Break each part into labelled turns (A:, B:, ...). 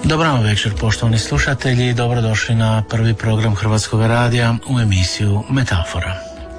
A: Dobar vam večer, poštovani slušatelji, dobrodošli na prvi program Hrvatskog radija u emisiju Metafora.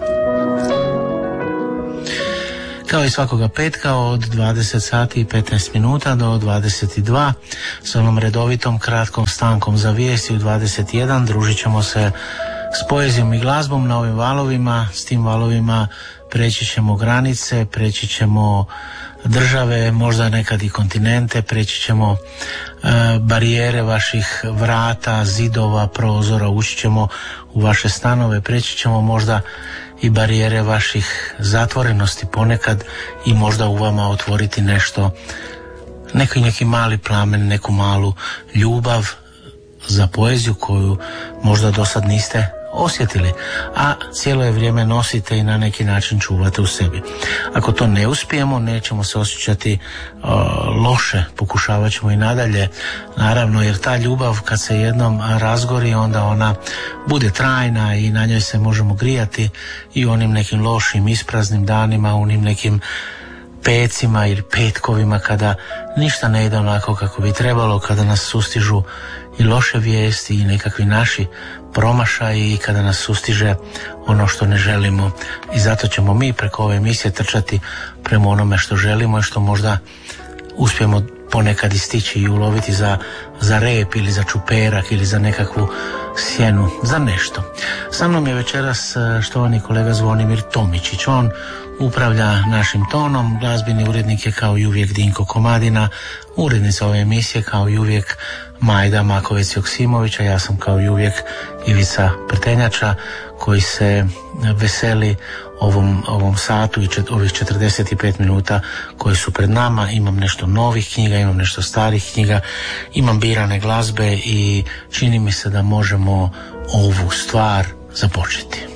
A: Kao i svakoga petka od 20 sati i 15 minuta do 22 s onom redovitom kratkom stankom za vijesti u 21 družit ćemo se s poezijom i glazbom na ovim valovima. S tim valovima preći ćemo granice, preći ćemo države, možda nekad i kontinente, preći ćemo barijere vaših vrata, zidova, prozora, ući ćemo u vaše stanove, preći ćemo možda i barijere vaših zatvorenosti ponekad i možda u vama otvoriti nešto, neki mali plamen, neku malu ljubav za poeziju koju možda do sad niste osjetili, a cijelo je vrijeme nosite i na neki način čuvate u sebi. Ako to ne uspijemo, nećemo se osjećati loše, pokušavat ćemo i nadalje, naravno, jer ta ljubav kad se jednom razgori, onda ona bude trajna i na njoj se možemo grijati i u onim nekim lošim, ispraznim danima, u onim nekim pecima ili petkovima kada ništa ne ide onako kako bi trebalo, kada nas sustižu i loše vijesti i nekakvi naši promašaji i kada nas sustiže ono što ne želimo. I zato ćemo mi preko ove emisije trčati prema onome što želimo i što možda uspijemo ponekad istići i uloviti za rep ili za čuperak ili za nekakvu sjenu, za nešto. Sa mnom je večeras štovani kolega Zvonimir Tomičić. On upravlja našim tonom, glazbeni urednik je kao i uvijek Dinko Komadina, urednica ove emisije kao i uvijek Majda Makovec-Joksimović, a ja sam kao i uvijek Ivica Prtenjača, koji se veseli ovom satu i ovih 45 minuta koji su pred nama. Imam nešto novih knjiga, imam nešto starih knjiga, imam birane glazbe i čini mi se da možemo ovu stvar započeti.